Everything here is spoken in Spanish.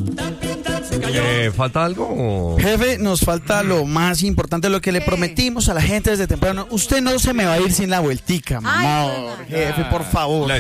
¿Falta algo? Jefe, nos falta lo más importante, lo que le prometimos a la gente desde temprano. Usted no se me va a ir sin la vueltica, mi amor. Jefe, por favor.